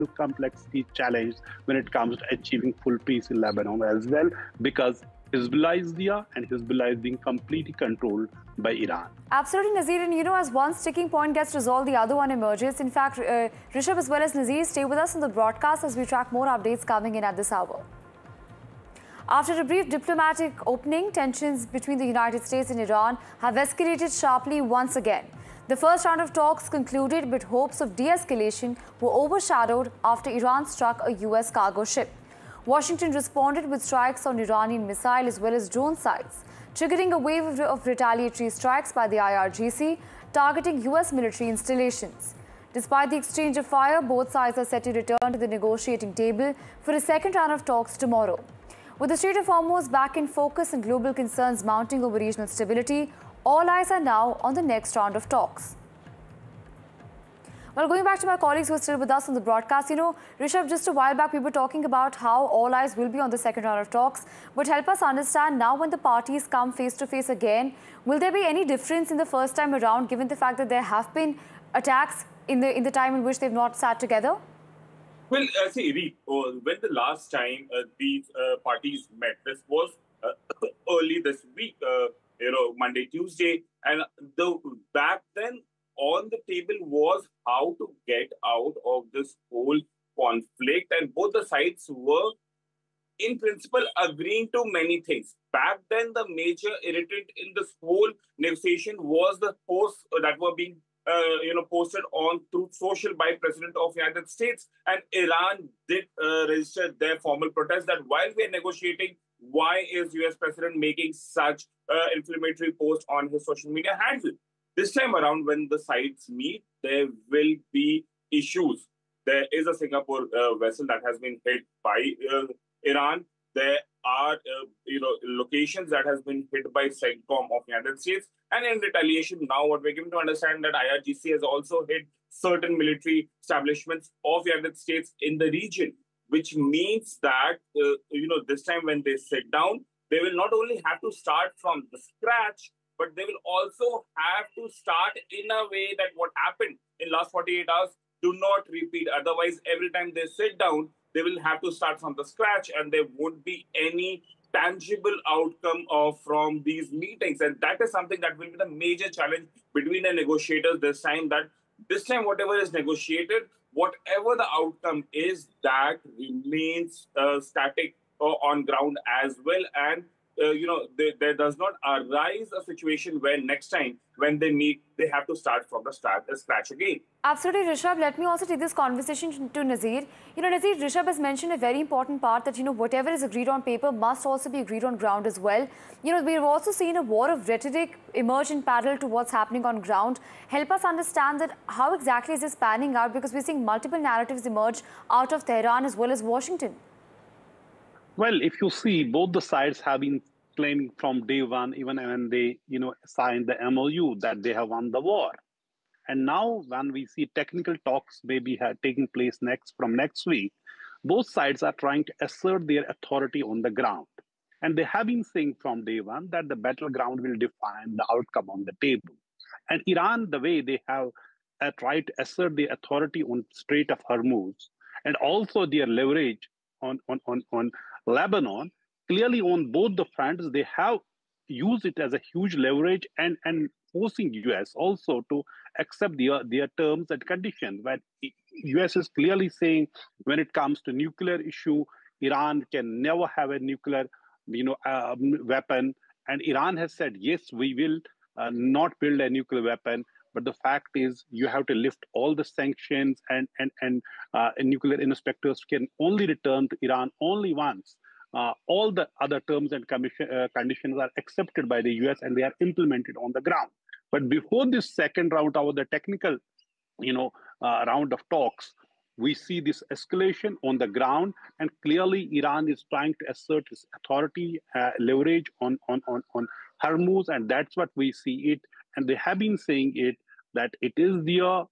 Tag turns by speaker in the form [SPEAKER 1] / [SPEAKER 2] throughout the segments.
[SPEAKER 1] complexity challenge when it comes to achieving full peace in Lebanon as well, because Hezbollah is there and Hezbollah is being completely controlled by Iran.
[SPEAKER 2] Absolutely, Nazir. And as one sticking point gets resolved, the other one emerges. In fact, Rishabh as well as Nazir, stay with us on the broadcast as we track more updates coming in at this hour. After a brief diplomatic opening, tensions between the United States and Iran have escalated sharply once again. The first round of talks concluded, but hopes of de-escalation were overshadowed after Iran struck a US cargo ship. Washington responded with strikes on Iranian missile as well as drone sites, triggering a wave of retaliatory strikes by the IRGC, targeting US military installations. Despite the exchange of fire, both sides are set to return to the negotiating table for a second round of talks tomorrow. With the Strait of Hormuz back in focus and global concerns mounting over regional stability, all eyes are now on the next round of talks. Well, going back to my colleagues who are still with us on the broadcast, Rishabh, just a while back we were talking about how all eyes will be on the second round of talks. But help us understand now, when the parties come face to face again, will there be any difference in the first time around, given the fact that there have been attacks in the time in which they've not sat together?
[SPEAKER 3] Well, see, Reed, when the last time these parties met, this was early this week, Monday, Tuesday, and back then on the table was how to get out of this whole conflict, and both the sides were, in principle, agreeing to many things. Back then, the major irritant in this whole negotiation was the posts that were being posted on Truth Social by President of the United States, and Iran did register their formal protest that while we are negotiating, why is US President making such inflammatory post on his social media handle? This time around, when the sides meet, there will be issues. There is a Singapore vessel that has been hit by Iran. There are, locations that has been hit by CENTCOM of the United States. And in retaliation, now what we're given to understand that IRGC has also hit certain military establishments of the United States in the region, which means that, this time when they sit down, they will not only have to start from the scratch, but they will also have to start in a way that what happened in last 48 hours do not repeat. Otherwise, every time they sit down, they will have to start from the scratch, and there won't be any tangible outcome from these meetings. And that is something that will be the major challenge between the negotiators this time, that this time whatever is negotiated, whatever the outcome is, that remains static on ground as well. And there does not arise a situation where next time when they meet, they have to start from the scratch again.
[SPEAKER 2] Absolutely, Rishabh. Let me also take this conversation to Nazir. Nazir, Rishabh has mentioned a very important part that, whatever is agreed on paper must also be agreed on ground as well. We've also seen a war of rhetoric emerge in parallel to what's happening on ground. Help us understand that how exactly is this panning out, because we're seeing multiple narratives emerge out of Tehran as well as Washington.
[SPEAKER 1] Well, if you see, both the sides have been claiming from day one, even when they, signed the MOU, that they have won the war. And now, when we see technical talks maybe taking place from next week, both sides are trying to assert their authority on the ground. And they have been saying from day one that the battleground will define the outcome on the table. And Iran, the way they have tried to assert their authority on Strait of Hormuz, and also their leverage on Lebanon, clearly on both the fronts, they have used it as a huge leverage and forcing US also to accept their terms and conditions. But US is clearly saying when it comes to nuclear issue, Iran can never have a nuclear weapon. And Iran has said, yes, we will not build a nuclear weapon. But the fact is, you have to lift all the sanctions, and nuclear inspectors can only return to Iran only once all the other terms and conditions are accepted by the US and they are implemented on the ground. But before this second round of the technical, round of talks, we see this escalation on the ground, and clearly Iran is trying to assert its authority, leverage on Hormuz, and that's what we see it. And they have been saying it, that it is their,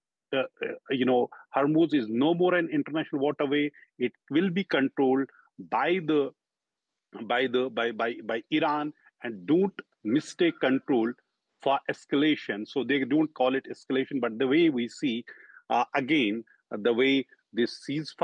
[SPEAKER 1] Hormuz is no more an international waterway. It will be controlled by Iran, and don't mistake control for escalation. So they don't call it escalation, but the way we see, again, the way this ceasefire